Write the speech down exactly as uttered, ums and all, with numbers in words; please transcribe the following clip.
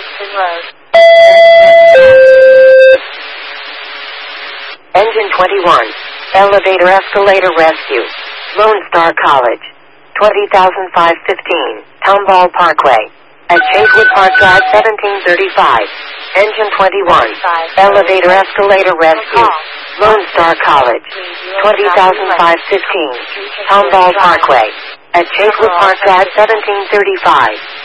Houston Road. Engine twenty-one. Elevator escalator rescue. Lone Star College. twenty thousand five hundred fifteen. Tomball Parkway. At Chasewood Park Drive seventeen thirty-five. Engine twenty-one. Elevator escalator rescue. Lone Star College. twenty thousand five hundred fifteen. Tomball Parkway. At Chasewood Park Drive seventeen thirty-five.